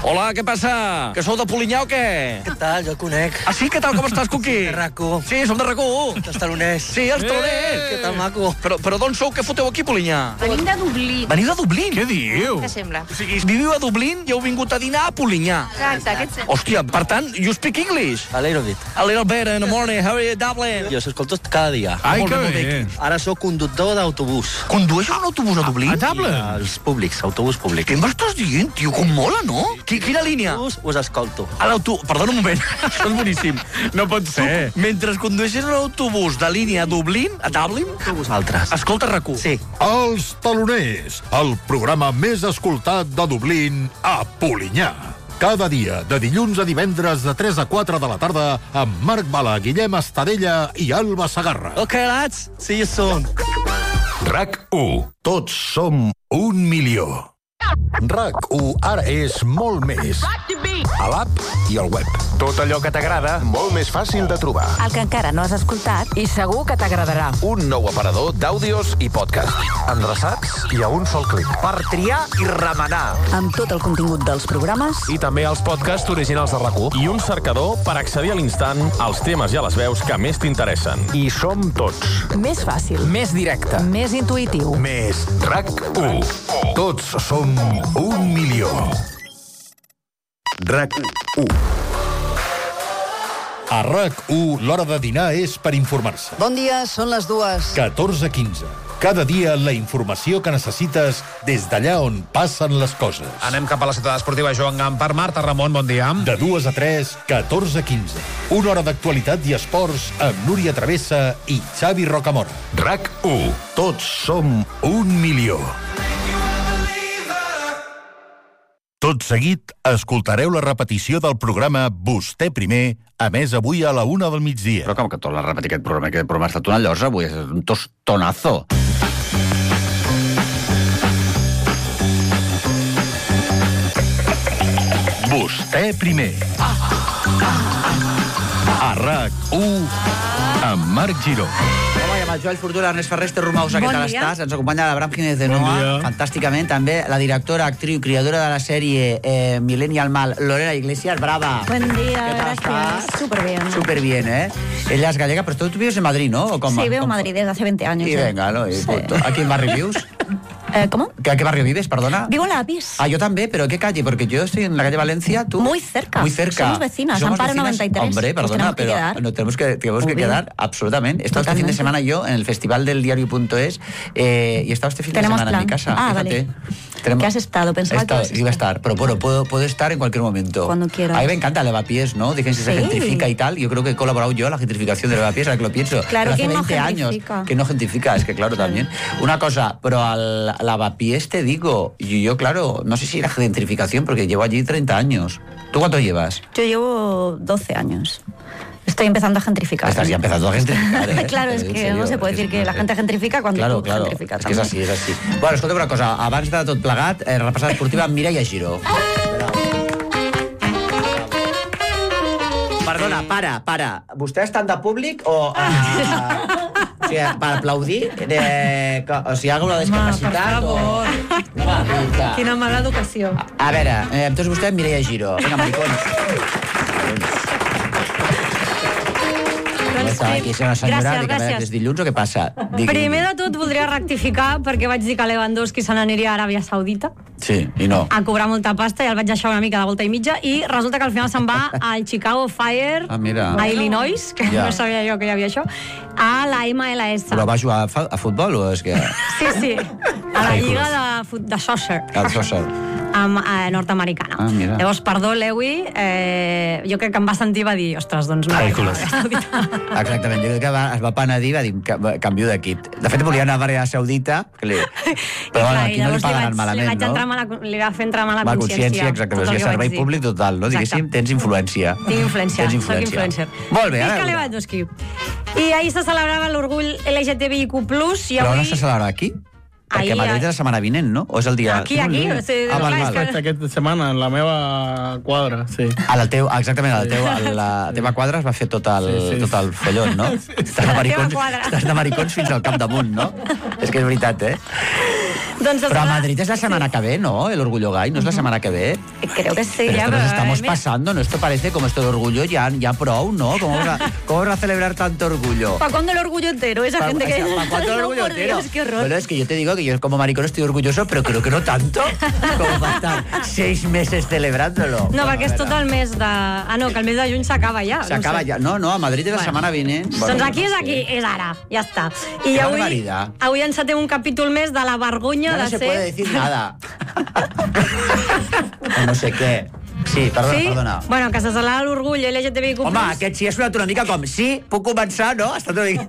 Hola, què passa? Que sou de Polinyà o què? Què tal? Jo el conec. Ah, sí? Què tal? Com estàs, Cuqui? De RAC1. Sí, som de RAC1. Els taloners. Sí, els taloners. Què tal, maco? Però d'on sou? Què foteu aquí, Polinyà? Venim de Dublín. Veniu de Dublín? Què diu? Què sembla? O sigui, viviu a Dublín i heu vingut a dinar a Polinyà. Exacte, què et sembla? Hòstia, per tant, you speak English? A little bit. A little bit in the morning, how are you, Dublin? Jo s'escolto cada dia. Ai, Molt que bé, molt bé. Ara sóc conductor d'autobús. Condueixes un autobús a Dublín? A Dublin? Els públics, autobús públic. Què m'estàs dient, tio? Com mola, no? Quina línia? Us escolto. A Perdona un moment, això és boníssim. No pot ser. Mentre condueixes un autobús de línia a Dublín, A vosaltres. escolta RAC1. Sí. Els taloners, el programa més escoltat de Dublín a Polinyà. Cada dia, de dilluns a divendres de 3 a 4 de la tarda, amb Marc Bala, Guillem Estadella i Alba Sagarra. Ok, lads. See you soon. RAC1. Tots som 1 milió. RAC1 ara és molt més. A l'app i al web. Tot allò que t'agrada, molt més fàcil de trobar. El que encara no has escoltat i segur que t'agradarà. Un nou aparador d'àudios i podcast. Endreçats i a un sol clic. Per triar i remenar. Amb tot el contingut dels programes I també els podcasts originals de RAC1 i un cercador per accedir a l'instant als temes i a les veus que més t'interessen. I som tots. més fàcil, Més directe. més intuïtiu. Més RAC1. Tots som 1 milió. RAC1. A RAC1, l'hora de dinar és per informar-se. Bon dia, són les 2. 14:15. Cada dia la informació que necessites des d'allà on passen les coses. Anem cap a la ciutat esportiva Joan Gampar. Marta Ramon, bon dia. De 2 a 3, 14:15. Una hora d'actualitat i esports amb Núria Travessa i Xavi Rocamora. RAC1. Tots som 1 milió. Tot seguit, escoltareu la repetició del programa Vostè primer, a més avui a la 1 del migdia. Però com que torna a repetir aquest programa? Aquest programa ha estat una llosa, avui és un tostonazo. Vostè primer. A RAC1 amb Marc Giró. Hola, amb el Joel Fortuna, Ernest Ferrer, Esther Romausa, què Bon tal dia. estàs? Ens acompanya l'Abraham Jiménez de Noa, fantàsticament. També la directora, actriu i creadora de la sèrie Millennial Mal, Lorena Iglesias, brava. Buen día, ¿Qué tal gracias. estás? Súper bien. Súper bien, ¿eh? Ella es gallega, pero tú vives en Madrid, ¿no? ¿O cómo? Sí, vivo en ¿Cómo? Madrid desde hace 20 años. Y ya. venga, ¿no? Y Sí. punto. ¿Aquí en barrio vives? ¿Cómo? ¿A qué barrio vives, perdona? Vivo en La Lapis. Ah, yo también, pero ¿qué calle? Porque yo estoy en la calle Valencia, tú... Muy cerca. Muy cerca. Somos vecinas, Amparo vecinas. 93. Hombre, Nos perdona, tenemos que pero quedar. no, tenemos que Obvio. quedar, absolutamente. He estado este fin de Totalmente. semana yo en el festival del diario.es y he estado este fin Tenemos de semana en mi plan. casa. Ah, fíjate. vale. ¿Qué has estado? Pensaba que ibas a iba a estar. estar, pero bueno, puedo estar en cualquier momento. Cuando quieras. A mí me encanta Levapiés, ¿no? Dicen si se Sí. gentrifica y tal. Yo creo que he colaborado yo a la gentrificación de Levapiés, ahora que lo pienso. Claro, Pero hace ¿quién no 20 años gentrifica? que no gentrifica, es que claro, también. Una cosa, pero al Lavapiés te digo, yo claro, no sé si la gentrificación, porque llevo allí 30 años. ¿Tú cuánto llevas? Yo llevo 12 años. Estoy empezando a gentrificar. Estás ya empezando a gentrificar, ¿eh? Claro, es En que serio, no se puede es que decir es- que la gente gentrifica cuando Claro, tú claro, gentrificas és que és también. així, és així. Bueno, escolta una cosa, abans de tot plegat, repassada esportiva amb Mireia Giró. Perdona, para. Vostè és tant de públic o... o sigui, per aplaudir, o sigui, hi ha alguna discapacitat o... Quina mala educació. A veure, doncs vostè Mireia Giró. Vinga, maricons. Està aquí, és una senyora que Gràcies. des dilluns o què passa? Digui. Primer de tot voldria rectificar perquè vaig dir que Lewandowski se n'aniria a Aràbia Saudita Sí, i no. a cobrar molta pasta i el vaig deixar una mica de volta i mitja i resulta que al final se'n va al Chicago Fire Ah, mira. a Illinois, que Ja. no sabia jo que hi havia això, a la MLS. Però va jugar a futbol o és que... Sí, a la lliga de soccer. Al soccer. Nord-americana. Ah, mira. Llavors, perdó, Lewi, jo crec que em va sentir i va dir, ostres, doncs... Exactament, jo crec que es va penedir i va dir canvio d'equip. De fet, volia anar a Aràbia Saudita, però bueno, aquí no li pagaran malament, no? Li va fer entrar mala La consciència. consciència, exactament, és que servei públic total, no? Diguéssim, tens influència. Tinc influència, Tens soc influencer. Molt bé, Visca ara... Lewandowski. I ahir se celebrava l'orgull LGTBIQ+, i Però on avui... se celebra aquí? Perquè Ahir- Madrid és la setmana vinent, no? O és el dia... Aquí, o sigui, Ah, val, clar, val. és que- Aquesta setmana, en la meva quadra, sí. Exactament, a la teva quadra es va fer tot el follon, no? Estàs La teva quadra. de maricons fins al capdamunt, no? És que és veritat, eh? Però a Madrid és la setmana que ve, ¿no? El Orgullo Gay, ¿no es la semana que ve? Creo que sí. Pero esto nos estamos pasando, ¿no? Esto parece como esto de orgullo ya prou, ¿no? ¿Cómo vamos a celebrar tanto orgullo? ¿Para cuándo el orgullo entero? Esa gente que... ¿Para cuándo el orgullo entero? Dios, qué horror. Bueno, es que yo te digo que yo como maricón estoy orgulloso, pero creo que no tanto como para estar 6 meses celebrándolo. No, perquè és tot el mes de... Ah, no, que el mes de juny s'acaba ja. S'acaba ja. No, a Madrid és la setmana vinent. Doncs aquí és aquí, és ara. Ja està. I avui encetem un capítol més de la vergonya de ser... No se puede decir nada. O no sé què. Sí, perdona. Bueno, que se celebra l'orgull LGTBIQ+. Home, aquest sí és una mica com, sí, puc començar, no? Està tot bé.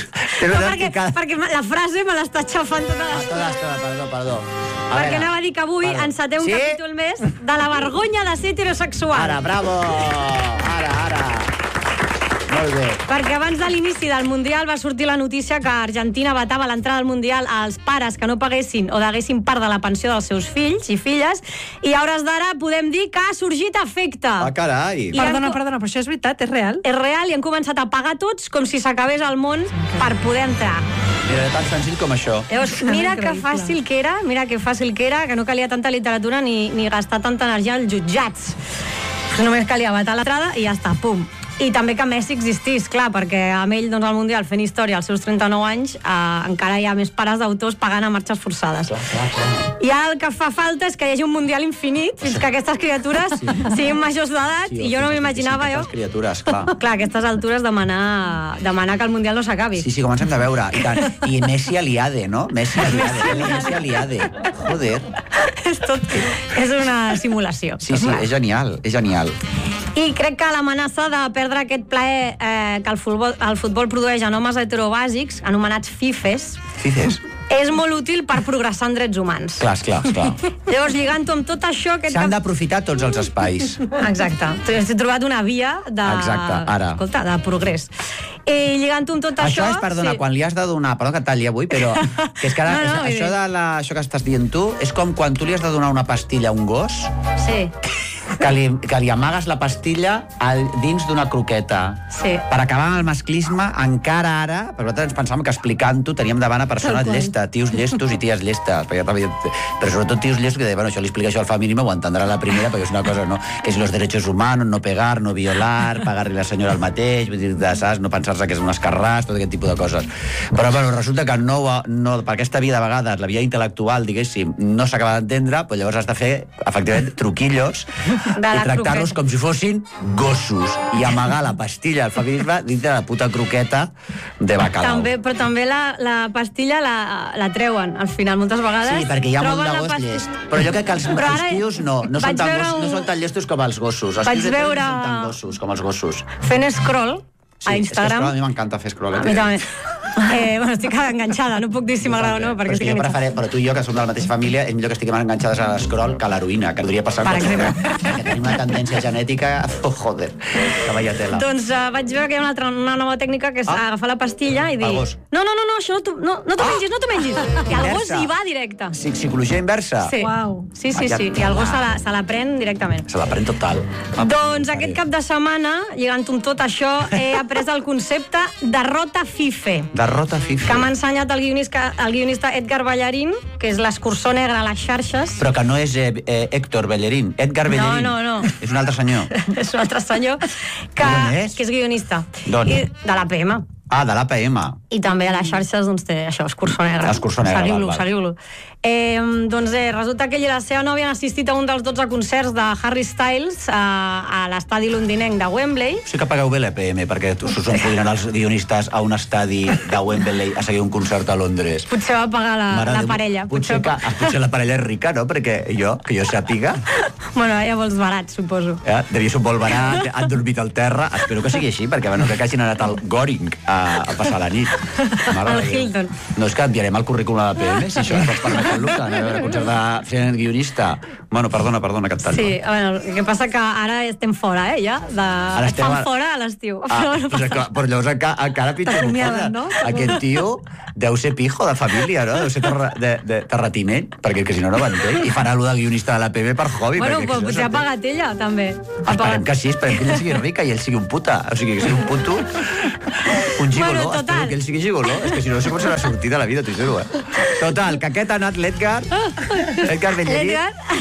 Perquè la frase me l'està xafant tota l'estona. Perdó. Perquè anava a dir que avui encetem un capítol més de la vergonya de ser heterosexual. Ara, bravo! Ara. Molt bé. Perquè abans de l'inici del Mundial va sortir la notícia que Argentina vetava l'entrada al Mundial als pares que no paguessin o deguessin part de la pensió dels seus fills i filles, i a hores d'ara podem dir que ha sorgit efecte. Ah, carai! Perdona, però això és veritat, és real? És real, i han començat a pagar tots com si s'acabés el món per poder entrar. Era tan senzill com això. Llavors, mira que fàcil que era, que no calia tanta literatura ni gastar tanta energia als jutjats. Només calia vetar l'entrada i ja està, pum. I també que Messi existís, clar, perquè amb ell al Mundial fent història als seus 39 anys encara hi ha més pares d'autors pagant a marxes forçades. I ara el que fa falta és que hi hagi un Mundial infinit fins que aquestes criatures siguin majors d'edat, i jo no m'imaginava jo... criatures, clar. Clar, a aquestes altures demanar que el Mundial no s'acabi. Sí, comencem a veure. I Messi aliade, no? Messi aliade. Joder. És una simulació. Sí, és genial. I crec que l'amenaça de perdre aquest plaer que el futbol produeix en homes heterobàsics, anomenats FIFEs, és molt útil per progressar en drets humans. Clar. Llavors, lligant-ho amb tot això... S'han d'aprofitar tots els espais. Exacte. He trobat una via de progrés. I lligant-ho amb tot això... Això és, perdona, quan li has de donar... Perdó que et talli avui, però... Que és que ara, això que estàs dient tu, és com quan tu li has de donar una pastilla a un gos... Sí. Que li amagues la pastilla dins d'una croqueta. Sí. Per acabar amb el masclisme, encara ara, perquè nosaltres ens pensàvem que explicant-ho teníem davant a persones llestes, tios llestos i ties llestes. Però sobretot tios llestos que deien, bueno, això li explica això al fa mínimo, ho entendrà la primera, perquè és una cosa, no? Que si los derechos humanos, no pegar, no violar, pagar-li la senyora al mateix, vull dir, saps, no pensar-se que és un escarràs, tot aquest tipus de coses. Però, bueno, resulta que no, per aquesta via de vegades, la via intel·lectual, diguéssim, no s'acaba d'entendre, però llavors has de fer, efectivament, truquillos i tractar-los com si fossin gossos i amagar la pastilla al feminisme dintre la puta croqueta de bacalao. Però també la pastilla la treuen al final, moltes vegades. Sí, perquè hi ha molt de gos llest. Però jo crec que els tios no són tan llestos com els gossos. Els tios no són tan gossos com els gossos. Fent scroll a Instagram. A mi m'encanta fer scroll. A mi també. Bueno, estic enganxada, no puc dir si m'agrada o no, perquè estic enganxada. Però tu i jo, que som de la mateixa família, és millor que estiguem enganxades a l'escroll que a l'heroïna, que podria passar... Per exemple. Que tenim una tendència genètica... Oh, joder, que vaya tela. Doncs vaig veure que hi ha una nova tècnica, que és agafar la pastilla i dir... El gos. No, això no t'ho mengis. I el gos hi va directe. Psicologia inversa? Sí. Sí. I el gos se la pren directament. Se la pren total. Doncs aquest cap de setmana, lligant-ho amb tot això, he après el concepte de rota FIFE. Derrota FIFA. Que m'ha ensenyat el guionista Edgar Ballarín, que és l'escurçó negre a les xarxes. Però que no és Héctor Bellerín, Edgar Bellerín. No. És un altre senyor. És un altre senyor que és guionista. D'on? De l'APM. Ah, de l'APM. I també a les xarxes, doncs, té això, escurçó negre. Escurçó negre, Seguiu-lo. Doncs resulta que ell i la seva nòvia han assistit a un dels 12 concerts de Harry Styles a l'estadi londinenc de Wembley. Sí que pagueu bé l'APM, perquè us podien els guionistes a un estadi de Wembley a seguir un concert a Londres. Potser va pagar la parella. Potser la parella és rica, no? Perquè que jo sàpiga... Bueno, hi ha vols barats, suposo. Devia ser un vol barat, han dormit al terra. Espero que sigui així, perquè bueno, que hagin anat al Goring a passar la nit. Al Hilton. No, és que enviarem el currículum a l'APM, si això ens permet el luxe, anar a veure concert de fent guionista. Bueno, perdona que et tallo. Sí, bueno, el que passa que ara estem fora, ja. Et fan fora a l'estiu. Però llavors encara pitjor ho posa. No? Aquest tio deu ser pijo de família, no? Deu ser terratinent, perquè si no m'entenc. I farà allò de guionista de l'APM per hobby. Bueno, però potser ha pagat ella, també. Esperem que sí, esperem que ella sigui rica i ell sigui un puta. O sigui, que sigui un puto Un gigoló, Bueno, total. espero que ell sigui gigoló. És que si no, no sé com serà sortir de la vida, t'ho juro, Total, que aquest ha anat l'Edgar Bellerín.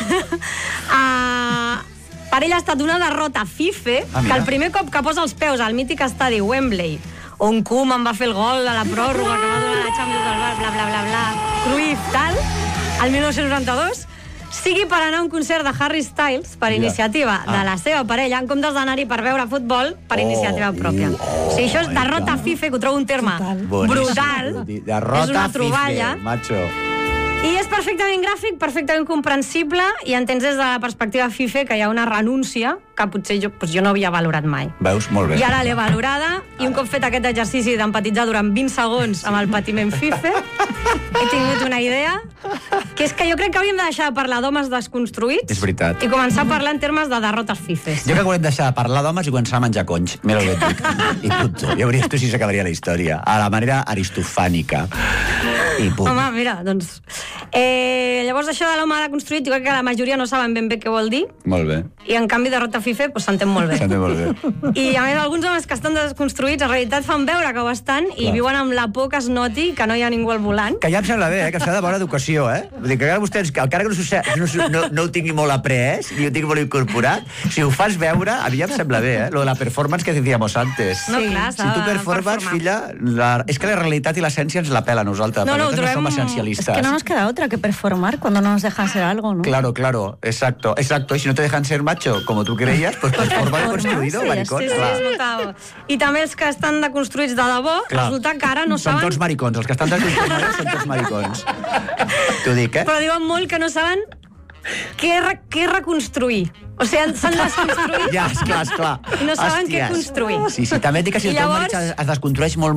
Per ell ha estat una derrota FIFE, que el primer cop que posa els peus al mític estadi Wembley, on Koeman va fer el gol de la pròrroga, que va donar la Champions al Bar, bla, bla, bla, bla, Cruyff, tal, el 1992, sigui per anar a un concert de Harry Styles per iniciativa de la seva parella, en comptes d'anar-hi per veure futbol per iniciativa pròpia. O sigui, això és derrota FIFE, que ho trobo un terme brutal. És una troballa. Macho. I és perfectament gràfic, perfectament comprensible, i entens des de la perspectiva FIFE que hi ha una renúncia que potser jo no havia valorat mai. Veus? Molt bé. I ara l'he valorada, i un cop fet aquest exercici d'empatitzar durant 20 segons amb el patiment FIFE, he tingut una idea, que és que jo crec que hauríem de deixar de parlar d'homes desconstruïts. És veritat. I començar a parlar en termes de derrotes FIFEs. Jo crec que haurem de deixar de parlar d'homes i començar a menjar conys. Mira el que et dic. I punto. I hauria, tu sí s'acabaria la història. A la manera aristofànica. I punt. Home, mira, doncs... llavors, això de l'home deconstruït, jo crec que la majoria no saben ben bé què vol dir, Molt bé. i en canvi derrota FIFE s'entén molt bé. S'entén molt bé. I a més, alguns homes que estan desconstruïts en realitat fan veure que ho estan i viuen amb la por que es noti que no hi ha ningú al volant. Que ja em sembla bé, que s'ha de bona educació, Vull dir que vostès, encara que no ho tingui molt après, ni ho tingui molt incorporat, si ho fas veure, a mi ja em sembla bé, Lo de la performance que decíamos antes. No, clar, si tu performes, filla, és que la realitat i l'essència ens la pela a nosaltres, No, perquè no, nosaltres no som Es essencialistes. que no nos queda otra que performar cuando no nos dejan ser algo, ¿no? Claro, exacto. Y si no te dejan ser macho como tú creías, pues performa construido, sí, maricón. Sí, es notable. I també els que estan deconstruïts de debò, resulta que ara no Són saben... tots maricons, els que estan desconstruïts són tots maricons. T'ho dic, Però diuen molt que no saben què reconstruir. O sigui, s'han desconstruït Ja, esclar. i no saben Hòsties. què construir. Sí, també et dic que si el teu marit es desconstrueix molt,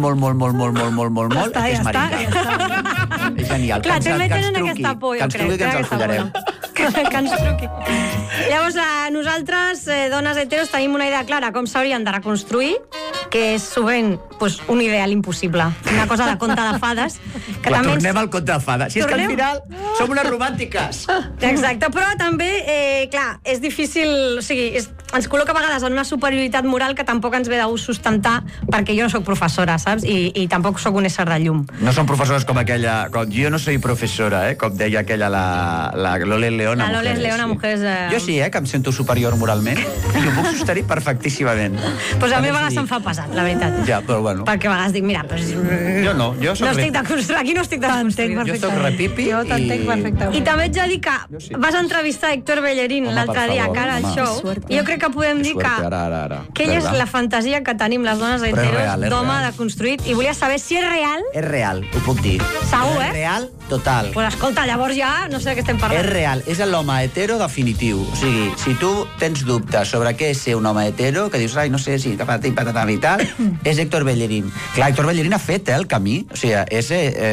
és que és marica. És genial. Clar, Que ens també tenen truqui, aquesta por, que jo ens crec. truqui, que ens el follarem. Que ens truqui. Llavors, nosaltres, dones heteros, tenim una idea clara com s'haurien de reconstruir, que és sovint un ideal impossible. Una cosa de conte de fades. Que Clar, també tornem al conte de fades. Si és que al final som unes romàntiques. Exacte, però també, clar, és difícil... O sigui, ens col·loca a vegades en una superioritat moral que tampoc ens ve de gust sustentar, perquè jo no sóc professora, saps? I tampoc sóc un ésser de llum. No són professores com aquella... Jo no soy professora, com deia aquella, la Loles León a La mujeres. Loles León a mujeres... Jo sí, que em sento superior moralment i ho puc sostenir perfectíssimament. Pues a mi a vegades se'm fa pesat, la veritat. Ja, però bueno. Perquè a vegades dic, mira, pues... Jo no, jo soc... No estic deconstruït, aquí no estic desconstruït. Jo soc repipi Jo t'entenc perfectament. I també ets a dir que vas entrevistar Héctor Bellerín Home, l'altre per dia, favor, cara al home. show, i jo crec que podem dir que Ara. que ell és la fantasia que tenim les dones és heteros real, és d'home real. deconstruït, i volia saber si és real. És real, ho puc dir. Segur, És real, total. Pues escolta, llavors ja no sé de què estem parlant. És real, és l'home hetero definitiu. O sigui, si tu tens dubtes sobre què és ser un home hetero, que dius, ai, no sé si patatam i tal, és Héctor Bellerín. Clar, Héctor Bellerín ha fet el camí. O sigui, és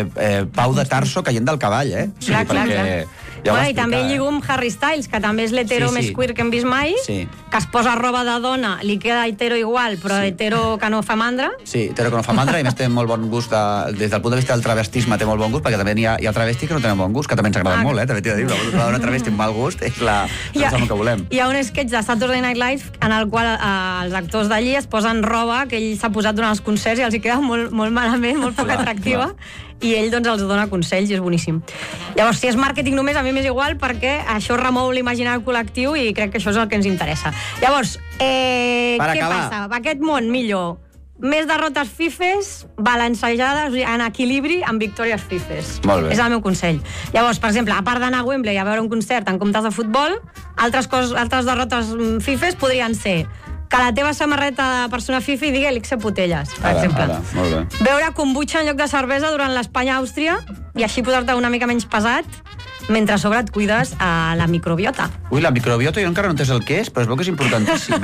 Pau de Tarso caient del cavall, O sigui, Clar. Ja Bueno, i també lligo amb Harry Styles, que també és l'hetero Sí. més queer que hem vist mai, Sí. que es posa roba de dona, li queda hetero igual, però hetero que no fa mandra. Sí, hetero que no fa mandra, i a més té molt bon gust, des del punt de vista del travestisme té molt bon gust, perquè també hi ha travestis que no tenen bon gust, que també ens agraden molt, també t'he de dir, una dona travesti amb mal gust és el que volem. Hi ha un sketch de Saturday Night Live en el qual els actors d'allí es posen roba que ell s'ha posat durant els concerts i els hi queda molt malament, molt poc atractiva, i ell doncs els dona consells i és boníssim. Llavors, si és màrqueting només, a mi m'és igual, perquè això remou l'imaginari col·lectiu i crec que això és el que ens interessa. Llavors, què passa? Aquest món millor. Més derrotes FIFEs, balancejades, en equilibri, amb victòries FIFEs. Molt bé. És el meu consell. Llavors, per exemple, a part d'anar a Wembley a veure un concert en comptes de futbol, altres derrotes FIFEs podrien ser que la teva samarreta de persona FIFA i digui l'Ixe Putelles, per exemple. Molt bé. Beure kombucha en lloc de cervesa durant l'Espanya-Àustria i així posar-te una mica menys pesat mentre a sobre et cuides a la microbiota. Ui, la microbiota jo encara no entès el que és, però es veu que és importantíssim,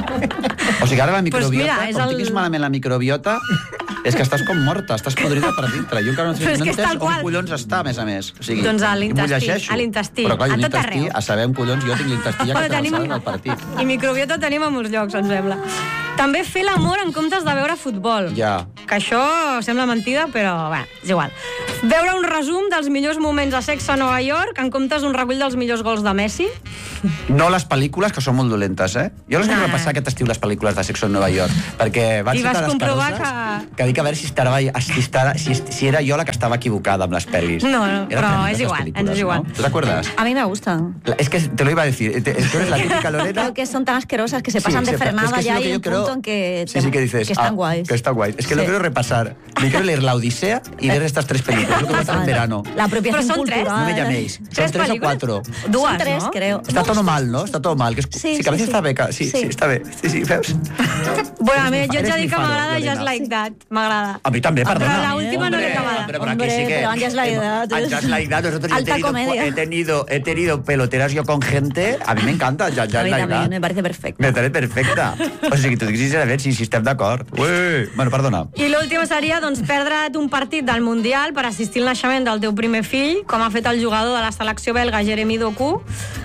O sigui, ara la microbiota, mira, com tinguis malament la microbiota, és que estàs com morta, estàs podrida per dintre. Jo encara no Però és que és entès tal qual. on collons està, a més a més. O sigui, Doncs a l'intestí, m'ho llegeixo. a l'intestí, Però clar, a un tot intestí, arreu. a saber on collons jo tinc l'intestí ja que Tenim- t'alçades del partit. I microbiota tenim a molts llocs, em sembla. També fer l'amor en comptes de veure futbol. Ja. Que això sembla mentida, però bé, és igual. Veure un resum dels millors moments de sexe a Nova York en comptes d'un recull dels millors gols de Messi. No les pel·lícules, que són molt dolentes, Jo les vull repassar aquest estiu, les pel·lícules de Sexo en Nova York, perquè vaig citar les caroses que dic a veure si era jo la que estava equivocada amb les pel·lis. No, però és igual, ens és igual. ¿Tú te acuerdas? A mí me gustan. Es que te lo iba a decir, tú eres la típica Lorena. Creo que son tan asquerosas que se pasan de frenada, ya hay un punto en que están guays. Que están guays. Es que lo quiero repasar. Me quiero leer La Odisea y ver estas 3 películas. Lo que voy a hacer en verano. La apropiación cultural. No me llaméis. Son 3 o 4. Son 3, creo. Está todo mal, ¿no? Está todo mal. Sí, que a veces està bé. Sí, està bé. Sí, veus? Bueno, a mi, jo ja dic que m'agrada Just Like That. M'agrada. A mi també, perdona. Però l'última no l'he acabada. Pero aquí sí que... Pero en Just Like That. En Just Like That nosotros he tenido peloteras yo con gente. A mí me encanta Just Like That. A mí también, me parece perfecta. Me parece perfecta. O sigui, t'ho dic sincerament, si estem d'acord. Bueno, perdona. I l'última seria, doncs, perdre't un partit del Mundial per assistir al naixement del teu primer fill, com ha fet el jugador de la selecció belga Jeremy Doku,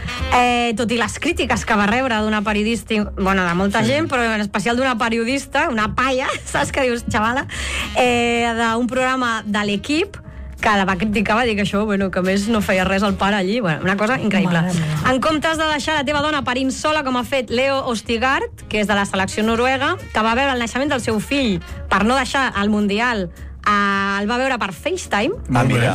tot i les crítiques que va rebre d'una periodista, bueno, de molta gent, però en especial d'una periodista, una palla, saps què dius, xavala, d'un programa de l'Equip, que la va criticar, va dir que això, bueno, que més no feia res el pare allí, bueno, una cosa increïble. En comptes de deixar la teva dona parint sola, com ha fet Leo Ostigard, que és de la selecció noruega, que va veure el naixement del seu fill per no deixar el Mundial, el va veure per FaceTime. Mira.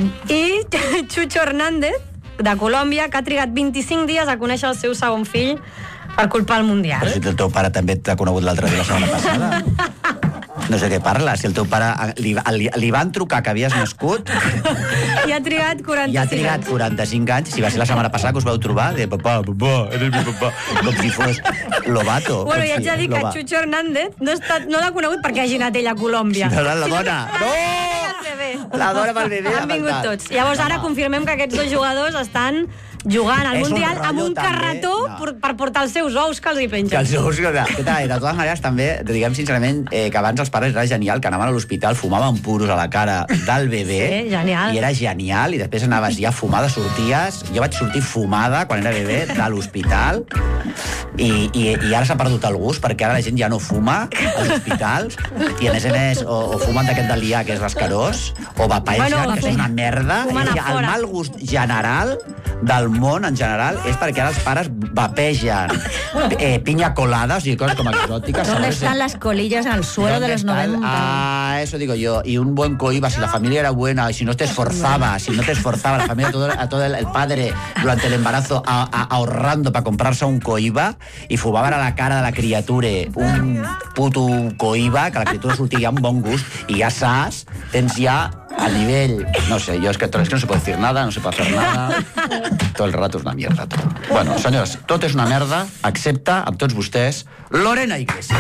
I Chucho Hernández, de Colòmbia, que ha trigat 25 dies a conèixer el seu segon fill per culpa del Mundial. Però si el teu pare també t'ha conegut l'altre dia, la setmana passada. No sé què parla, si el teu pare li van trucar que havies nascut i ha trigat 45 i ha trigat 45 anys, si va ser la setmana passada que us vau trobar, de papà, eres mi papà, com si fos Lobato. Bueno, i haig de dir que Chucho Hernández no l'ha conegut perquè hagi anat ell a Colòmbia. No, la dona! No! La dona pel bebè. Han vingut tots. Llavors ara confirmem que aquests 2 jugadors estan jugant al Mundial amb un carretó per portar els seus ous que els hi pengen. Que els ous, de totes maneres, també, diguem sincerament, que abans els pares era genial, que anaven a l'hospital, fumaven puros a la cara del bebè, genial. I era genial, i després anaves ja fumada, sorties, jo vaig sortir fumada quan era bebè de l'hospital, i ara s'ha perdut el gust, perquè ara la gent ja no fuma als hospitals, i a més, o fumen d'aquest d'alià, que és l'escarós, o vapegen, que és una merda, i el mal gust general del món en general és perquè ara els pares vapegen piña colada, o sigui, coses com exòtiques. ¿Dónde están las colillas en el suelo de los 90? Ah, eso digo yo. Y un buen coiba, si la familia era buena, y si no te esforzaba, la familia, todo el padre durante el embarazo ahorrando para comprarse un coiba, i fumaven a la cara de la criatura un puto coiba, que la criatura sortia amb bon gust, i ja saps, tens ja a nivell... No sé, es que no se puede decir nada, no se puede hacer nada. Todo el rato es una mierda. Tot. Bueno, senyors, tot és una merda, excepte, amb tots vostès, Lorena Iglesias.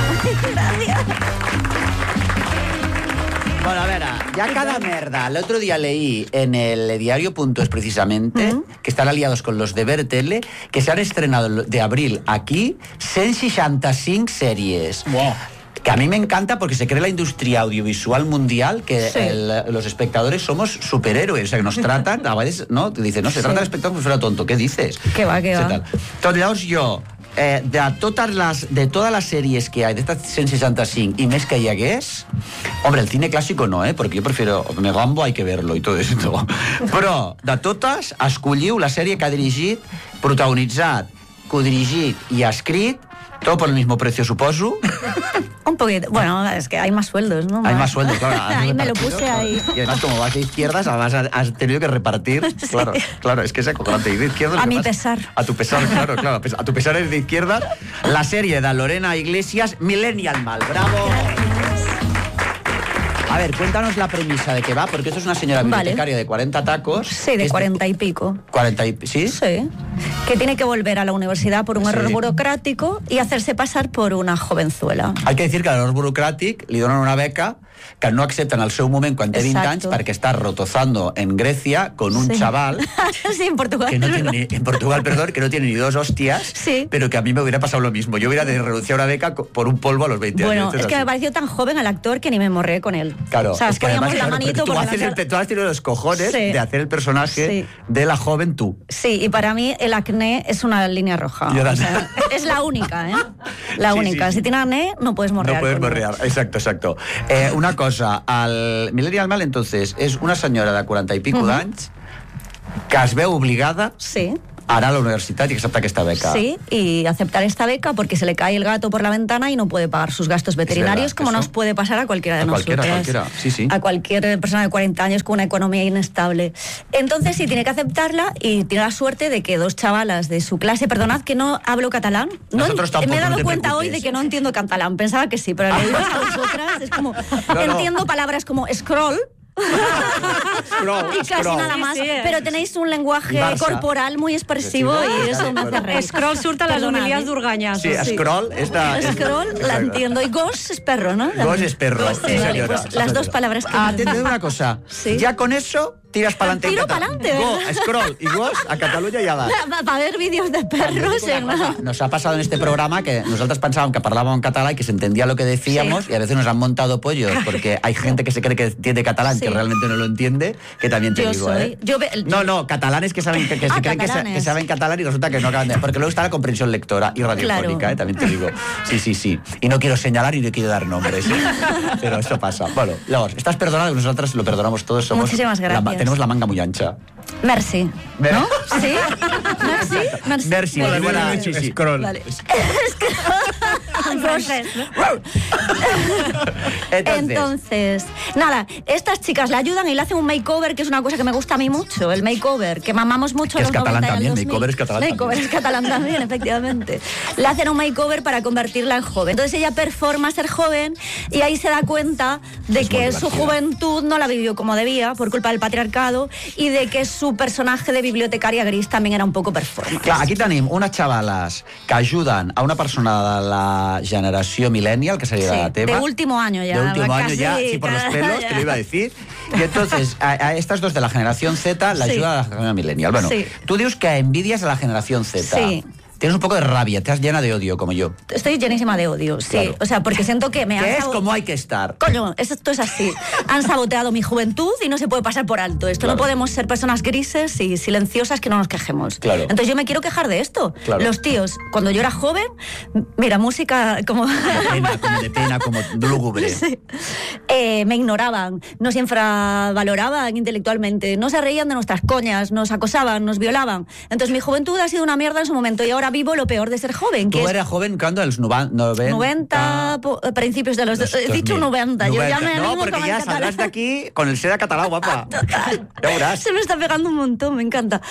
Bueno, a ver, ya cada merda. El otro día leí en el diario.es precisamente que están aliados con los de Bertele, que se han estrenado de abril aquí 165 series. Wow. Que a mí me encanta porque se cree la industria audiovisual mundial que los espectadores somos superhéroes, o sea, que nos tratan, a veces, ¿no? Te dicen, no, se trata del espectador como si fuera tonto, ¿qué dices? Que va. Entonces, llavors jo, de todas las series que hay, de estas 165 y més que hi hagués, hombre, el cine clásico no, porque yo prefiero Megambo, hay que verlo y todo esto, però de totes escolliu la sèrie que ha dirigit, protagonitzat, codirigit i escrit, todo por el mismo precio, suposo. Un poquito. Bueno, es que hay más sueldos, ¿no? Hay más sueldos, claro. Ahí me lo puse ahí. Y además, como vas de izquierdas, además has tenido que repartir. Sí. Claro, es que es acojonante. De izquierdas, a mi pesar. A tu pesar, claro. A tu pesar eres de izquierdas. La serie de Lorena Iglesias, Millennial Mal. ¡Bravo! A ver, cuéntanos la premisa de qué va, porque esto es una señora bibliotecaria de 40 tacos. Sí, de 40 y pico. ¿Sí? Sí. Que tiene que volver a la universidad por un error burocrático y hacerse pasar por una jovenzuela. Hay que decir que a l'error burocràtic li donen una beca que no accepten al seu moment quan té 20 anys perquè està rotozando en Grecia con un chaval sí, en Portugal. Que no tiene en Portugal, perdón, que no tiene ni 2 hostias, pero que a mí me hubiera pasado lo mismo. Yo hubiera de renunciar a una beca por un polvo a los 20 años. Bueno, es que me pareció tan joven el actor que ni me morré con él. Claro, o sea, es que además, la manito tú has tenido los cojones de hacer el personaje de la joven tú. Sí, y para mí el acné es una línea roja. O sea, es la única, ¿eh? La única. Si tienes acné, no puedes morrear. No puedes morrear, exacto. Una cosa, el Millennial Mal, entonces, és una senyora de 40 i pico d'anys que es veu obligada Ara a la universitat i accepta aquesta beca. Sí, y aceptar esta beca porque se le cae el gato por la ventana y no puede pagar sus gastos veterinarios, como nos puede pasar a cualquiera de nosotros. A cualquiera, sí, sí. A cualquier persona de 40 años con una economía inestable. Entonces sí, tiene que aceptarla y tiene la suerte de que dos chavalas de su clase, perdonad que no hablo catalán, me he dado cuenta hoy de que no entiendo catalán, pensaba que sí, pero le digo a vosotras, es como, entiendo palabras como scroll, y casi nada más, pero tenéis un lenguaje corporal muy expresivo y eso me hace reír. Scroll surta las homilías d'Urganyas. Sí, scroll Scroll la entiendo, y gos es perro, ¿no? Gos es perro, sí, vale, pues las dos palabras que... te digo una cosa, ya con eso tiras para adelante. Tiro para adelante, Scroll y gos a Catalunya ja vas. Va a haver vídeos de perros. Nos ha pasado en este programa que nosotros pensábamos que hablábamos en catalán y que se entendía lo que decíamos, y a veces nos han montado pollos porque hay gente que se cree que entiende catalán que realmente no lo entiende, que también te digo, No, catalanes que saben que se creen que saben catalán y resulta que no acaban de... Porque luego está la comprensión lectora y radiofónica, también te digo. Sí. Y no quiero señalar y no quiero dar nombres, pero eso pasa. Bueno, llavors, estás perdonado, nosotros lo perdonamos todos. Somos muchísimas gracias. Tenemos la manga muy ancha. Merci. ¿No? Sí. Merci. Sí. Scroll. Vale. Entonces, nada, estas chicas le ayudan y le hacen un makeover, que es una cosa que me gusta a mí mucho, el makeover, que mamamos mucho que en los 90 y el 2000. Makeover es catalán Makeover es catalán también, efectivamente. Le hacen un makeover para convertirla en joven. Entonces ella performa ser joven y ahí se da cuenta de que su juventud no la vivió como debía por culpa del patriarcado y de que su personaje de bibliotecaria gris también era un poco performance. Clar, aquí tenim unes xavales que ajuden a una persona de la generació millennial, que seria la teva. De último año ya. De último año ya, sí, por los pelos, te lo iba a decir. Y entonces, a estas dos de la generación Z la ayuda a la generación millennial. Bueno, tú dius que envidias a la generación Z. Sí. Tienes un poco de rabia, estás llena de odio, como yo. Estoy llenísima de odio, sí. Claro. O sea, porque siento que me han... Que es como hay que estar. Coño, esto es así. Han saboteado mi juventud y no se puede pasar por alto. Esto no podemos ser personas grises y silenciosas que no nos quejemos. Claro. Entonces yo me quiero quejar de esto. Claro. Los tíos, cuando yo era joven, mira, música como... de pena, como lúgubre. Sí. Me ignoraban, nos infravaloraban intelectualmente, no se reían de nuestras coñas, nos acosaban, nos violaban. Entonces mi juventud ha sido una mierda en su momento y ahora vivo lo peor de ser joven. ¿Tú eres joven cuando? ¿Los 90? Principios de los... He dicho 90, yo ya me No, porque ya saldrás de aquí con el seda catalán, guapa. Total. Ya verás. Se me está pegando un montón, me encanta.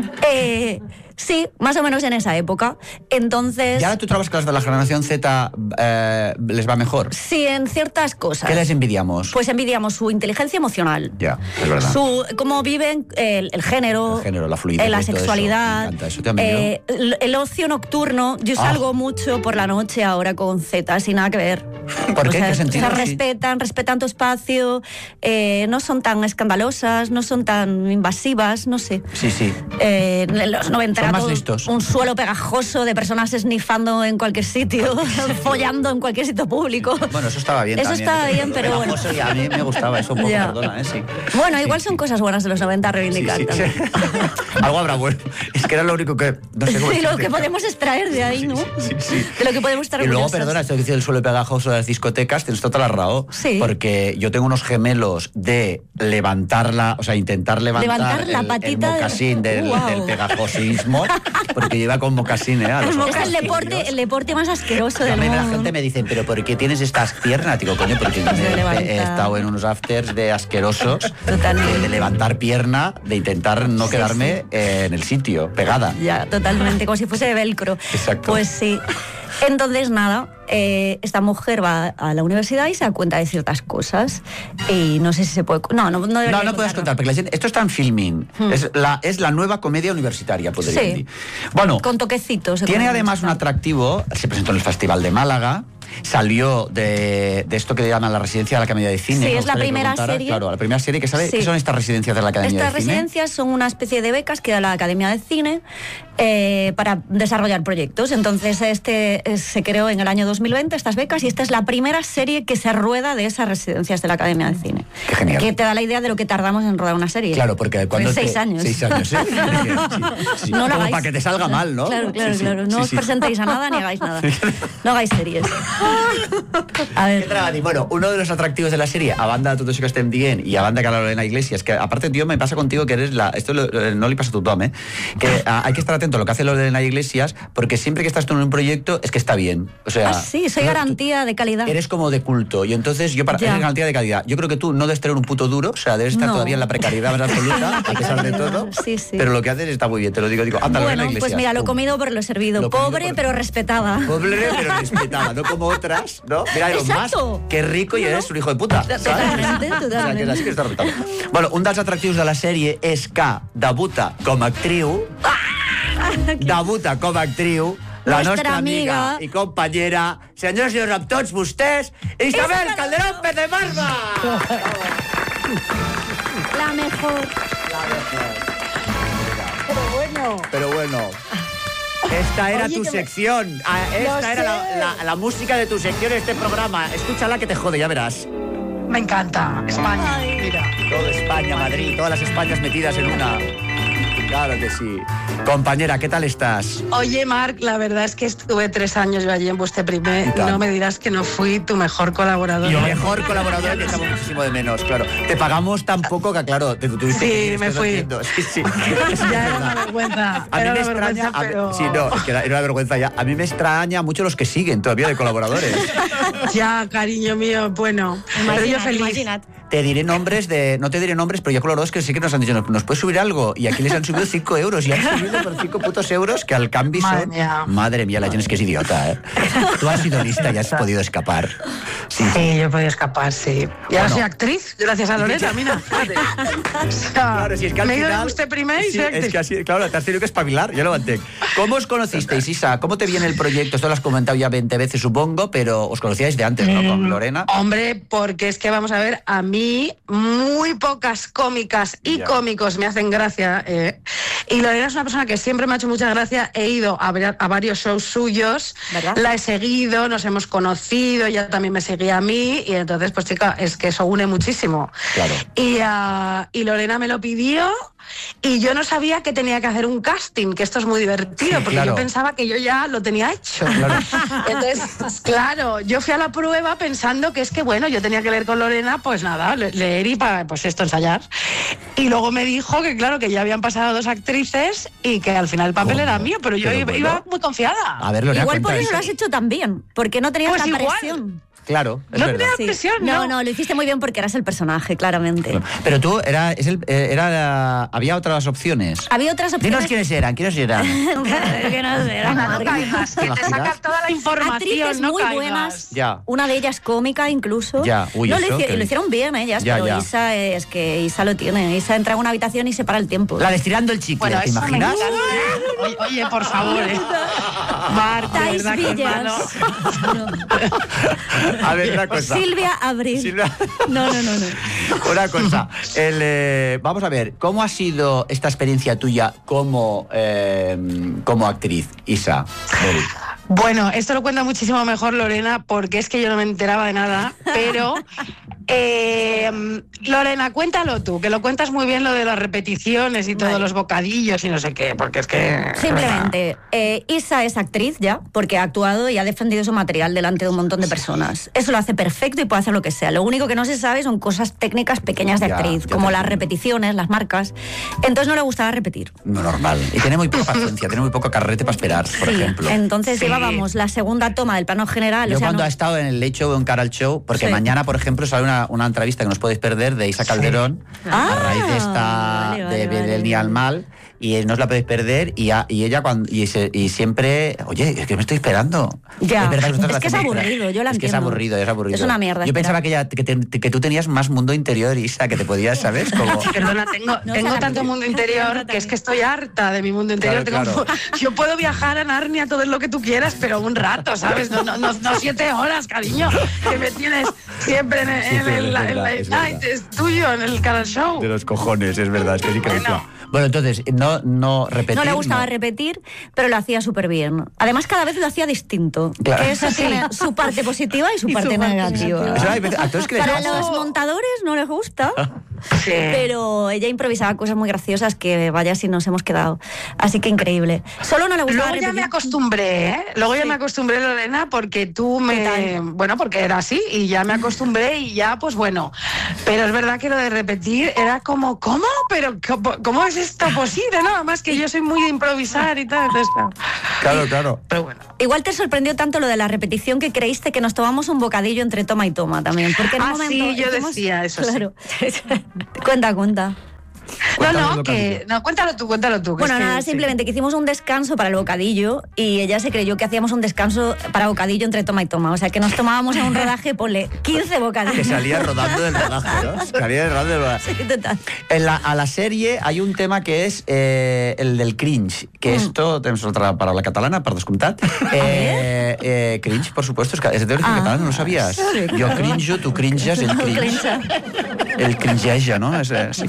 Sí, más o menos en esa época. Entonces... ¿Y ahora tú trabas que las de la generación Z les va mejor? Sí, en ciertas cosas. ¿Qué les envidiamos? Pues envidiamos su inteligencia emocional. Ya, es verdad. Cómo viven el género, la fluidez, la sexualidad, eso también, el ocio nocturno. Yo salgo mucho por la noche ahora con Z, sin nada que ver. ¿Por qué? ¿Qué sentido? Respetan tu espacio, no son tan escandalosas, no son tan invasivas, no sé. Sí. En los 90 son más listos. Un suelo pegajoso de personas snifando en cualquier sitio, follando en cualquier sitio público. Bueno, eso estaba bien. Eso estaba bien, pero bueno. Y a mí me gustaba eso un poco, perdona, sí. Bueno, igual son cosas buenas de los 90 a reivindicar también. Algo habrá bueno. Es que era lo único que... No sé cómo lo que podemos extraer de ahí, ¿no? Sí. De lo que podemos estar Y luego, perdona, esto que dice el suelo pegajoso de las discotecas, tienes toda la razón. Sí. Porque yo tengo unos gemelos de levantarla, o sea, intentar levantar la patita el mocasín del pegajosismo, porque lleva con mocasín, ¿eh? Es el deporte más asqueroso del mundo. La gente me dice, ¿pero por qué tienes estas piernas? Digo, coño, porque he estado en unos afters de asquerosos, de levantar pierna, de intentar no quedarme en el sitio, pegada. Ya, totalmente, como si fuese de velcro. Exacto. Pues sí. Entonces, nada, esta mujer va a la universidad y se da cuenta de ciertas cosas y no sé si se puede... No puedes contar, porque la gente... Esto está en filming. Es la nueva comedia universitaria, podría decir. Bueno, con toquecitos. Tiene además un atractivo, se presentó en el Festival de Málaga, salió de esto que llaman la Residencia de la Academia de Cine. Sí, es la primera serie. Claro, la primera serie que sale. ¿Qué son estas residencias de la Academia de Cine? Estas residencias son una especie de becas que da la Academia de Cine para desarrollar proyectos. Entonces, se creó en el año 2020 estas becas y esta es la primera serie que se rueda de esas residencias de la Academia de Cine. Qué genial. Que te da la idea de lo que tardamos en rodar una serie. Claro, porque cuando... 6 años. 6 años, ¿eh? Sí. No como para que te salga mal, ¿no? Claro. No os presentéis a nada ni hagáis nada. No hagáis series. A ver. Què t'anava a dir? Bueno, uno de los atractivos de la serie, a banda de tot això que estem dient i a banda que la Lorena Iglesias, que aparte, tío, me pasa contigo que eres esto no le pasa a tothom, que hay que estar atento a lo que hace Lorena Iglesias, porque siempre que estás tú en un proyecto es que está bien. O sea, sí, soy garantía de calidad. Eres como de culto, y entonces eres garantía de calidad. Yo creo que tú no debes tener un puto duro, o sea, debes estar todavía en la precariedad más absoluta, a pesar de todo. Sí. Pero lo que haces está muy bien, te lo digo. Anda, Lorena Iglesias. Pues mira, lo he comido por lo servido. Pobre, pero respetada. Pobre, pero respetada, no como otras, ¿no? Mira, Elon Musk, qué rico y eres un hijo de puta. Totalmente. O sea, que que està respectant. Bueno, un dels atractius de la sèrie és que debuta com a actriu la nostra amiga i companyera, senyors i senyors, amb tots vostès, Isabel Calderón Pérez de Barba! La mejor. Pero bueno. Esta era tu sección. Esta era la música de tu sección en este programa. Escúchala que te jode, ya verás. Me encanta. España, mira. Todo España, Madrid, todas las Españas metidas en una. Claro que sí. Compañera, ¿qué tal estás? Oye, Marc, la verdad es que estuve 3 años yo allí en Buste Primer y no me dirás que no fui tu mejor colaborador. Yo mejor colaborador, que echamos muchísimo de menos, claro. Te pagamos tan poco que, claro, te tuviste que ir, me fui. Sí. Ya era una vergüenza. A mí me extraña... Sí, no, es que era una vergüenza ya. A mí me extraña mucho los que siguen todavía de colaboradores. Ya, cariño mío, bueno. Pero yo feliz. Te diré nombres no te diré nombres, pero ya colaboradores que sí que nos han dicho, ¿nos puedes subir algo? Y aquí les han subido 5 euros y han subido por 5 putos euros que al cambio son... Madre mía, la gente es que es idiota, ¿eh? Tú has sido lista y has podido escapar. Sí, yo he podido escapar, sí. Y ahora soy actriz, gracias a Lorena, mira. Claro, si es que al me he ido final... de Buste Primer y soy actriz. Es que así, claro, te has tenido que espabilar, ya lo mantengo. ¿Cómo os conocisteis, Isa? ¿Cómo te viene el proyecto? Esto lo has comentado ya 20 veces, supongo, pero os conocíais de antes, ¿no? Con Lorena. Hombre, porque es que, vamos a ver, a mí muy pocas cómicas y cómicos me hacen gracia. Y Lorena es una persona que siempre me ha hecho mucha gracia. He ido a varios shows suyos, ¿verdad? La he seguido, nos hemos conocido, ella también me seguía a mí, y entonces, pues chica, es que eso une muchísimo. Claro. Y Lorena me lo pidió. Y yo no sabía que tenía que hacer un casting, que esto es muy divertido, porque yo pensaba que yo ya lo tenía hecho. Claro. Entonces, claro, yo fui a la prueba pensando que es que, bueno, yo tenía que leer con Lorena, pues nada, leer y para, pues esto, ensayar. Y luego me dijo que, claro, que ya habían pasado 2 actrices y que al final el papel era mío, pero yo iba muy confiada. A ver, Lorena, igual por eso lo has hecho tan bien, porque no tenías la presión. Claro, es no verdad. tenía presión, no, lo hiciste muy bien porque eras el personaje, claramente. Pero tú, había otras opciones. Había otras opciones. Dinos quiénes eran. Que no caigas, que te sacas toda la información. Actrices no muy caigas. Buenas. Ya. Una de ellas cómica incluso. Ya. Uy, no, lo hicieron bien ellas, pero ya. Isa es que Isa lo tiene. Isa entra en una habitación y se para el tiempo. La de estirando el chicle, bueno, ¿te imaginas? Oye, por favor, Marta, ¿verdad que malo? A ver, una cosa. Silvia Abril. No. Una cosa. Vamos a ver, ¿cómo ha sido esta experiencia tuya como actriz, Isa? Bueno, esto lo cuenta muchísimo mejor Lorena, porque es que yo no me enteraba de nada, pero Lorena, cuéntalo tú, que lo cuentas muy bien, lo de las repeticiones y todos los bocadillos y no sé qué, porque es que... Simplemente, Isa es actriz ya, porque ha actuado y ha defendido su material delante de un montón de personas. Eso lo hace perfecto y puede hacer lo que sea. Lo único que no se sabe son cosas técnicas pequeñas de actriz, como las repeticiones, las marcas. Entonces no le gustaba repetir. No, normal. Y tiene muy poca paciencia, tiene muy poco carrete para esperar, por ejemplo. Entonces llevábamos la segunda toma del plano general. Yo cuando ha estado en el Late Show o en Caral Show, porque mañana, por ejemplo, sale una entrevista que no os podéis perder de Isa Calderón, a raíz de esta del Ni al Mal, y no os la podéis perder, y ella y siempre, oye, es que me estoy esperando. Ya, es que es aburrido, yo la entiendo. Es que es aburrido. Es una mierda. Yo pensaba que tú tenías más mundo interior, Isa, que te podías, ¿sabes? Como... Perdona, tengo tanto mundo interior que es que estoy harta de mi mundo interior. Claro. Yo puedo viajar a Narnia todo lo que tú quieras, pero un rato, ¿sabes? No 7 horas, cariño, que me tienes siempre en el night, es tuyo, en el Caral Show. De los cojones, es verdad, es que sí que Bueno, entonces, no repetir. No le gustaba repetir, pero lo hacía súper bien. Además, cada vez lo hacía distinto. Claro. Que eso tiene su parte positiva y su parte negativa. Para los montadores no les gusta, pero ella improvisaba cosas muy graciosas que vaya si nos hemos quedado. Así que increíble. Solo no le gustaba repetir. Ya me acostumbré, ¿eh? Luego ya me acostumbré, Lorena, porque tú me... Bueno, porque era así y ya me acostumbré y ya, pues bueno. Pero es verdad que lo de repetir era como, ¿cómo? Pero ¿cómo es esto posible? No, además que yo soy muy de improvisar y tal. Entonces, claro. Pero bueno. Igual te sorprendió tanto lo de la repetición que creíste que nos tomamos un bocadillo entre toma y toma también. Porque en un momento sí, yo decía eso. Claro. Sí. Cuenta. Cuéntalo tú. Bueno, nada, simplemente que hicimos un descanso para el bocadillo y ella se creyó que hacíamos un descanso para bocadillo entre toma y toma. O sea, que nos tomábamos en un rodaje, ponle 15 bocadillos. Que salía rodando del rodaje, ¿no? Salía rodando del rodaje. Sí, total. A la serie hay un tema que és el del cringe, que esto, tenemos otra palabra catalana, per descomptat. Cringe, por supuesto, es de origen catalán, ¿no lo sabías? Sí, yo cringe, tú cringes, el cringe. El cringeja, ¿no? Sí.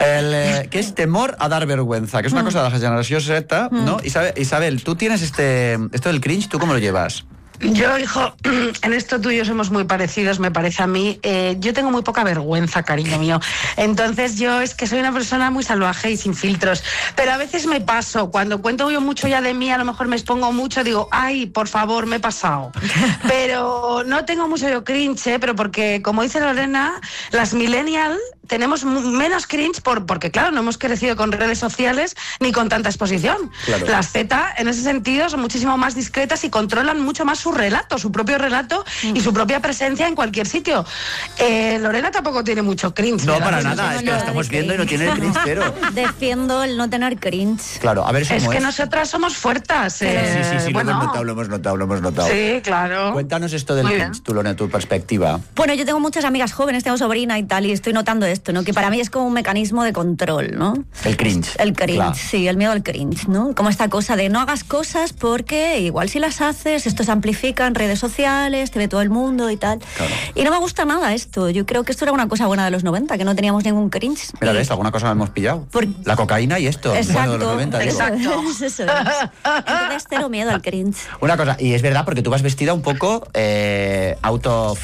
Que es temor a dar vergüenza, que es una cosa de la generación Z, ¿no? Isabel, tú tienes esto del cringe, ¿tú cómo lo llevas? Yo, hijo, en esto tú y yo somos muy parecidos, me parece a mí. Yo tengo muy poca vergüenza, cariño mío. Entonces yo es que soy una persona muy salvaje y sin filtros. Pero a veces me paso. Cuando cuento yo mucho ya de mí, a lo mejor me expongo mucho, digo, ay, por favor, me he pasado. Pero no tengo mucho yo cringe, pero porque, como dice Lorena, las millennials tenemos menos cringe porque, claro, no hemos crecido con redes sociales ni con tanta exposición. Claro. Las Z, en ese sentido, son muchísimo más discretas y controlan mucho más su relato, su propio relato y su propia presencia en cualquier sitio. Lorena tampoco tiene mucho cringe. No, para nada, es que lo estamos viendo y no tiene cringe cero. Defiendo el no tener cringe. Claro, a ver si es que nosotras somos fuertes. Sí, bueno. lo hemos notado. Sí, claro. Cuéntanos esto del cringe, tú, Lorena, tu perspectiva. Bueno, yo tengo muchas amigas jóvenes, tengo sobrina y tal, y estoy notando esto, ¿no? Que para mí es como un mecanismo de control, ¿no? El cringe. El cringe, claro. Sí, el miedo al cringe, ¿no? Como esta cosa de no hagas cosas porque igual si las haces, esto se amplifica en redes sociales, te ve todo el mundo y tal. Claro. Y no me gusta nada esto. Yo creo que esto era una cosa buena de los 90, que no teníamos ningún cringe. Mira, ¿ves? Alguna cosa hemos pillado. La cocaína y esto. Exacto. Bueno, de los 90, exacto. Eso. Entonces, cero miedo al cringe. Una cosa, y es verdad, porque tú vas vestida un poco out of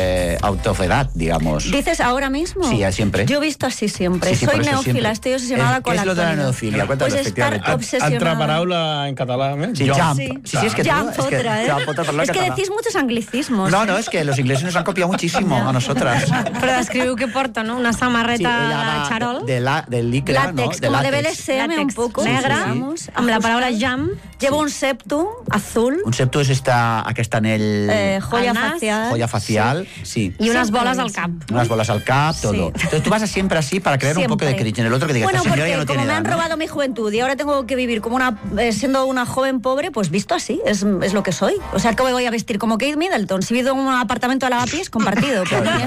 edad, digamos. ¿Dices ahora mismo? Sí, siempre. Yo he visto así siempre. Sí, soy neófila, siempre. Estoy obsesionada con la actualidad. ¿Qué es lo de la neofilia? Cuéntanos, pues estar obsesionada. Altra paraula en català, ¿eh? Sí, jump. Sí, es que jump, es que decís muchos anglicismos. No, es que los ingleses nos han copiado muchísimo a nosotras. Però descriu què porta, no? Una samarreta charol. De licra, látex, ¿no? Como de BDSM un poco. Negra, amb la paraula jam. Llevo un septum azul. Un septum és aquest anell... Joya facial. Sí. Y unas bolas al cap. Unas bolas al cap, todo. Sí. Entonces tú vas siempre así para crear un poco de cringe en el otro que diga, bueno, esta señora ya no como tiene me edad, han ¿no? robado mi juventud y ahora tengo que vivir como siendo una joven pobre, pues visto así, es lo que soy. O sea, ¿cómo me voy a vestir? Como Kate Middleton. Si vivo en un apartamento de lavapiés, compartido.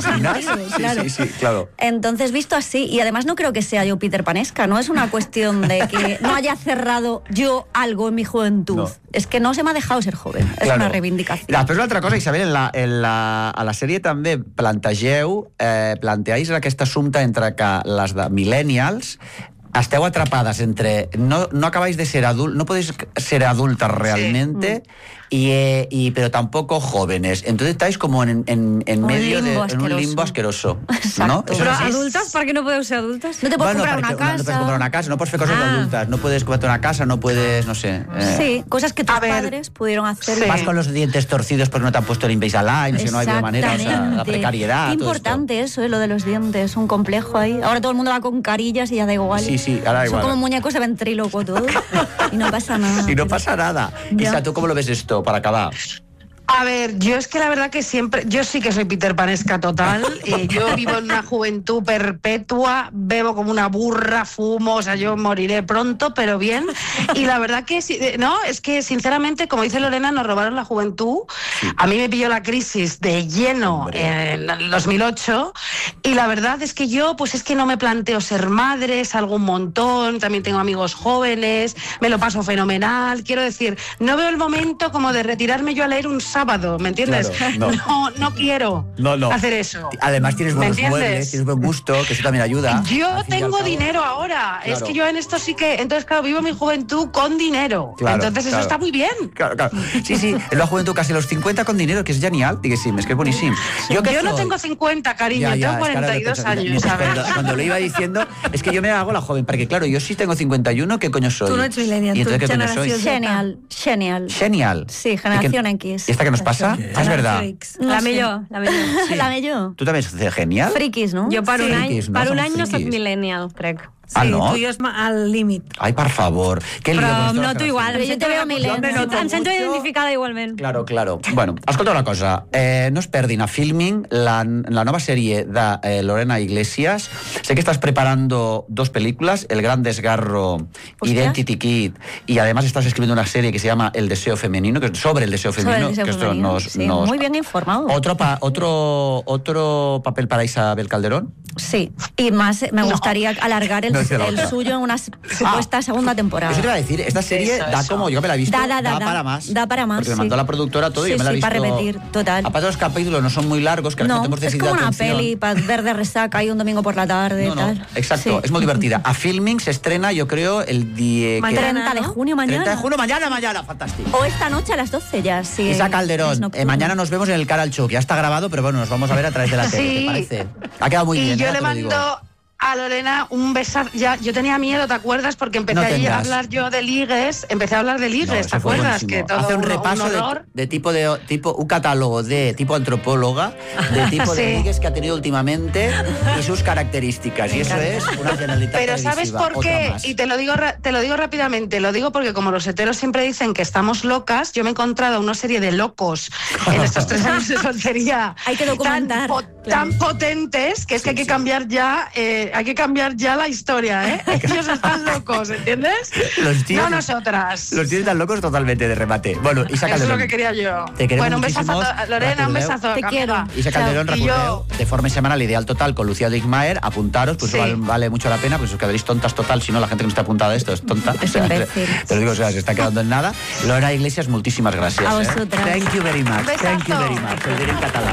Sí, claro. Entonces, visto así, y además no creo que sea yo Peter Panesca, no es una cuestión de que no haya cerrado yo algo en mi juventud. No. Es que no se me ha dejado ser joven. És una reivindicació. Després una altra cosa, Isabel, a la sèrie també planteáis aquest assumpte entre que les de millennials esteu atrapades entre... No acabáis de ser adultos, no podéis ser adultas realmente, pero tampoco jóvenes. Entonces estáis como en medio de un limbo asqueroso. ¿No? Pero adultas, ¿para qué no podeu ser adultas? No te puedes comprar una casa. No puedes comprar una casa, no puedes hacer cosas de adultas. No puedes comprarte una casa, no puedes, no sé... Sí, cosas que tus padres pudieron hacer. Vas con los dientes torcidos porque no te han puesto el Invisalign, no sé, no hay de manera, o sea, la precariedad. Qué importante eso, lo de los dientes, un complejo ahí. Ahora todo el mundo va con carillas y ya da igual. Sí, ahora igual. Son como muñecos de ventríloco todo y no pasa nada. Y no pasa nada. Isa, ¿tú cómo lo ves esto para acabar? A ver, yo es que la verdad que siempre... Yo sí que soy Peter Panesca total. Yo vivo en una juventud perpetua, bebo como una burra, fumo, o sea, yo moriré pronto, pero bien. Y la verdad que... No, es que sinceramente, como dice Lorena, nos robaron la juventud. A mí me pilló la crisis de lleno en el 2008. Y la verdad es que yo, pues es que no me planteo ser madre, salgo un montón, también tengo amigos jóvenes, me lo paso fenomenal. Quiero decir, no veo el momento como de retirarme yo a leer un sábado, ¿me entiendes? Claro, no quiero hacer eso. Además tienes buenos muebles, tienes buen gusto, que eso también ayuda. Yo tengo dinero ahora. Claro. Es que yo en esto sí que... Entonces, claro, vivo mi juventud con dinero. Claro, entonces eso está muy bien. Claro. Sí, en la juventud casi los 50 con dinero, que es genial, diguéssim, es que es buenísimo. Yo no tengo 50, cariño, tengo 42 años, ¿sabes? Cuando lo iba diciendo, es que yo me hago la joven, porque claro, yo sí tengo 51, ¿qué coño soy? Tú no ets millennial, ¿Y entonces tú qué coño soy? Genial. Sí, generación X. ¿Y esta qué nos passa? Sí. És verdad. La millor. Sí. La millor. Tu també ets genial? Friquis, no? Jo per un any no soc friquis. millennial, crec. Sí, no? tu i jo és al límit. Ai, per favor. Però em noto igual. Però jo te veo millennial. Em sento identificada igualment. Claro. Bueno, escolta una cosa. No es perdin a Filming la nova sèrie de Lorena Iglesias. Sé que estás preparando 2 películas, El Gran Desgarro, Identity Kid, y además estás escribiendo una serie que se llama El Deseo Femenino, que es sobre el deseo femenino. Que esto nos... Muy bien informado. ¿Otro papel para Isabel Calderón? Sí, y más me gustaría alargar el suyo en una supuesta segunda temporada. Eso te iba a decir, esta serie da como, yo me la he visto, da para más. Da para más, porque me mandó la productora todo y yo me la he visto. para repetir, total. Aparte los capítulos no son muy largos, que no, hemos decidido es como una atención. peli para ver de resaca y un domingo por la tarde. Tal. Exacto, es muy divertida. A Filming se estrena, yo creo, el día... 30 de junio, mañana. 30 de junio, mañana, fantástico. O esta noche a las 12 ya, sí. Isa Calderón, mañana nos vemos en el Cara al Show, ya está grabado, pero bueno, nos vamos a ver a través de la tele, ¿te parece? Ha quedado muy bien. Y yo le mando a Lorena un besazo. Ya, yo tenía miedo, ¿te acuerdas? Porque empecé a hablar yo de ligues. Empecé a hablar de ligues, ¿te acuerdas? Que todo hace un repaso de tipo, un catálogo de tipo antropóloga, de tipo de ligues que ha tenido últimamente y sus características. Y eso es una generalidad. Pero ¿sabes por qué? Y te lo digo rápidamente. Lo digo porque como los heteros siempre dicen que estamos locas, yo me he encontrado una serie de locos en estos 3 años de soltería. Hay que documentar. Tan potentes que es que hay que cambiar ya... hay que cambiar ya la historia, ¿eh? Ellos están locos, ¿entiendes? Los tíos, no nosotras. Los tíos están locos totalmente de remate. Bueno, Isa Calderón. Eso es lo que quería yo. Te queremos un besazo, Lorena, un besazo. Te quiero. Isa Calderón, recordeu, de forma semanal Ideal Total con Lucía Digmaer, apuntaros, pues vale mucho la pena, pues os quedaréis tontas total, si no la gente que no está apuntada a esto es tonta. Es imbécil. Te lo digo, o sea, se está quedando en nada. Lorena Iglesias, muchísimas gracias. A vosotras. Thank you very much. Thank you very much. Ho diré en català.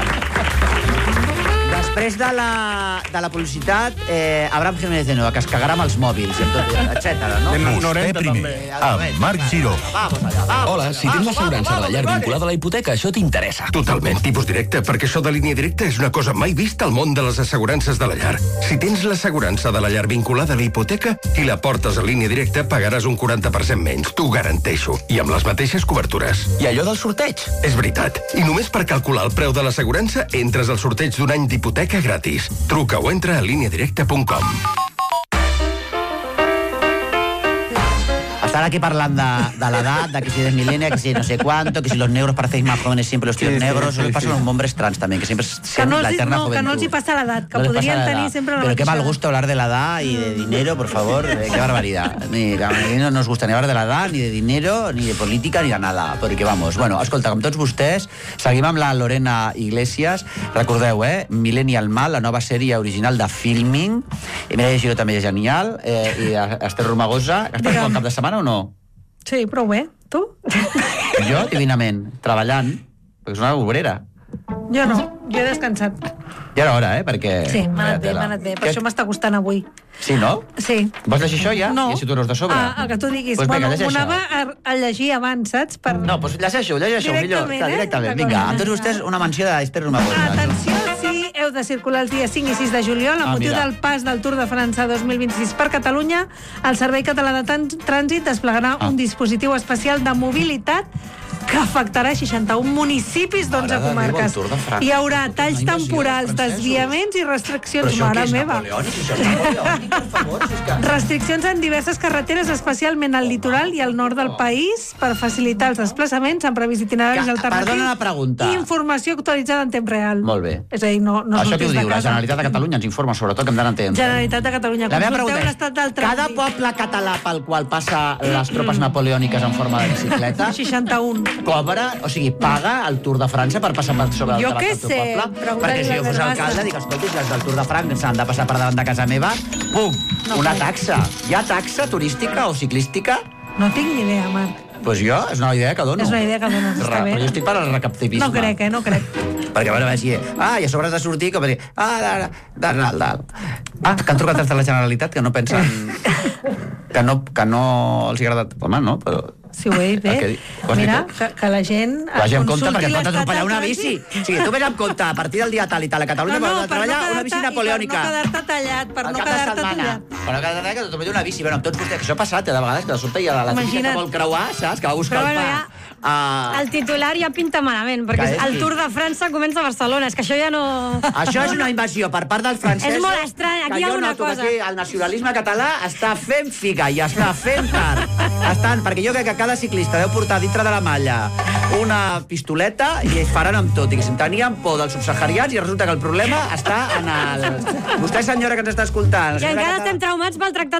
Després de la publicitat, Abraham Jiménez de Nueva, que es cagarà amb els mòbils, etcètera, no? Vostè primer, amb Marc Giró. Hola, si tens l'assegurança de la llar vinculada a la hipoteca, això t'interessa. Totalment, tipus directe, perquè això de línia directa és una cosa mai vista al món de les assegurances de la llar. Si tens l'assegurança de la llar vinculada a la hipoteca i la portes a línia directa, pagaràs un 40% menys, t'ho garanteixo, i amb les mateixes cobertures. I allò del sorteig? És veritat. I només per calcular el preu de l'assegurança entres al sorteig d'un any d'hipoteca gratis. Truca o entra a lineadirecta.com. Estar aquí parlant de l'edat, de que si eres millennial, que si no sé cuánto, que si los negros parecéis más jóvenes siempre los tíos negros, eso les pasa a los hombres trans también, que siempre la eterna juventud. Que no els hi passa l'edat, que podrien tenir sempre una Pero mateixa. qué mal gusto hablar de la edad y de dinero, por favor, qué barbaridad. Mira, no nos gusta ni hablar de la edad, ni de dinero, ni de política, ni de nada, perquè vamos. Bueno, escolta, com tots vostès, seguim amb la Lorena Iglesias. Recordeu, Millennial Mal, la nova sèrie original de Filming. I Mireia Giró també és genial. I Esther Romagosa, estàs bon cap de setmana o no? Sí, prou bé. Tu? Jo, divinament, treballant, perquè és una obrera. Jo no, jo he descansat. Ja era hora, perquè... Sí, m'ha anat bé, per això m'està costant avui. Sí, no? Sí. Vols llegir això ja? No. I així tu no de sobre? El que tu diguis. Pues vinga, m'ho anava a llegir abans, saps? No, doncs llegeixo, millor. Directament. Vinga, amb tots vostès una menció d'Esther Romagosa. Atenció, sí, heu de circular els dies 5 i 6 de juliol amb motiu del pas del Tour de França 2026 per Catalunya. El Servei Català de Trànsit desplegarà un dispositiu especial de mobilitat que afectarà 61 municipis d'11 comarques. Hi haurà talls temporals, desviaments i restriccions. Mare meva. Restriccions en diverses carreteres, especialment al litoral i al nord del país, per facilitar els desplaçaments amb previst itineraris alternatius. Perdona la pregunta. I informació actualitzada en temps real. Molt bé. És a dir, no això que ho sortis de diu, la casa. Generalitat de Catalunya ens informa, sobretot, que hem d'anar en temps. Generalitat de Catalunya. La meva pregunta és, l'estat del trànsit. cada poble català pel qual passa les tropes napoleòniques en forma de bicicleta 61. cobra, o sigui, paga el Tour de França per passar per sobre Jo davant què del teu sé, poble? pregunta-li Perquè si a jo fos la alcalde, Bassa. dic, escolti, les del Tour de França s'han de passar per davant de casa meva, pum, una taxa. Hi ha taxa turística o ciclística? No tinc ni idea, Marc. Pues jo, és una idea que dono. És una idea que dones, està bé. Però jo estic per al recaptivisme. No crec. Perquè a veure si... i a sobre has de sortir com a dir... dalt. Que han trucat des de la Generalitat, que no pensen... que no els hi ha agradat... Home, no, però... Si ho he dit bé. Mira, que la gent... Vagi amb compte perquè et pot atropellar una bici. O sigui, tu vés amb compte, a partir del dia tal i tal, a Catalunya per treballar una bici napoleònica. Per no quedar-te tallat, Per no quedar-te tallat, que t'atropelli una bici. Bueno, amb tots vostès, que això ha passat, de vegades, que de sobte hi ha la típica que vol creuar, saps? Que va buscar el pa. El titular ja pinta malament, perquè el Tour de França comença a Barcelona. És que això ja no... Això és una invasió per part dels francesos. És molt estrany, aquí hi ha una cosa. Que el nacionalisme català està fent figa i està fent tard. Perquè jo crec que cada ciclista deu portar dintre de la malla una pistoleta i es faran amb tot. I que tenien por dels subsaharians i resulta que el problema està en el... Vostè, senyora, que ens està escoltant... I encara estem traumats pel tractat